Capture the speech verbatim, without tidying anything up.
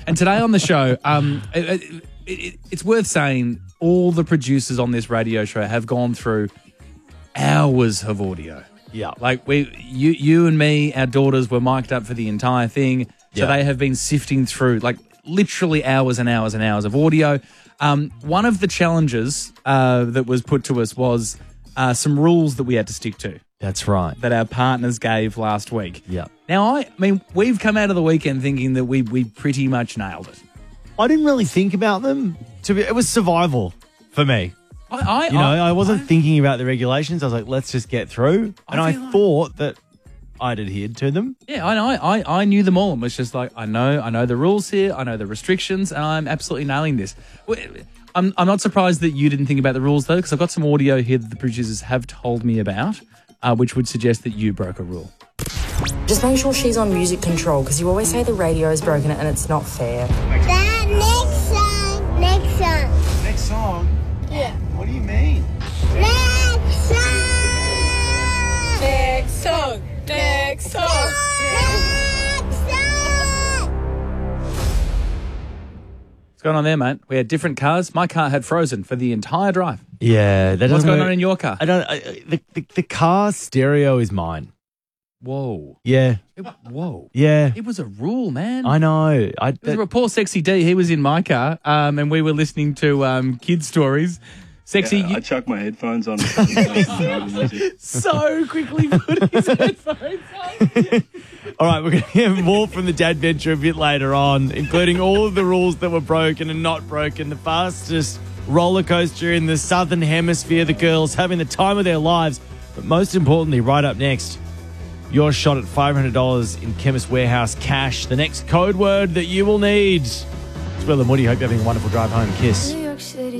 And today on the show, um, it, it, it, it's worth saying all the producers on this radio show have gone through hours of audio. Yeah. Like we, you, you and me, our daughters were mic'd up for the entire thing. So Yeah. they have been sifting through like literally hours and hours and hours of audio. Um, one of the challenges uh, that was put to us was uh, some rules that we had to stick to That's right. that our partners gave last week. Yeah. Now, I, I mean, we've come out of the weekend thinking that we we pretty much nailed it. I didn't really think about them. To be, it was survival for me. I, I You know, I, I wasn't I- thinking about the regulations. I was like, let's just get through. I And I, feel like- thought that I'd adhered to them. Yeah, I know. I, I knew them all and was just like, I know, I know the rules here. I know the restrictions, and I'm absolutely nailing this. I'm, I'm not surprised that you didn't think about the rules, though, because I've got some audio here that the producers have told me about, uh, which would suggest that you broke a rule. Just make sure she's on music control, because you always say the radio is broken and it's not fair. Dad, next song. Next song. Next song? Yeah. What do you mean? Next song. Next song. Next song. Next song. What's going on there, mate? We had different cars. My car had frozen for the entire drive. Yeah. That What's doesn't going work. on in your car? I don't. I, I- the, the the car stereo is mine. Whoa. Yeah. It, whoa. Yeah. It was a rule, man. I know. I It was that, a poor Sexy D. He was in my car, um, and we were listening to um, kids' stories. Sexy, Yeah, you I chuck my headphones on. so quickly put his headphones on. all right. We're going to hear more from the Dad Venture a bit later on, including all of the rules that were broken and not broken. The fastest roller coaster in the Southern Hemisphere. The girls having the time of their lives. But most importantly, right up next, your shot at five hundred dollars in Chemist Warehouse cash. The next code word that you will need. It's Will and Woody. Hope you're having a wonderful drive home. Kiss.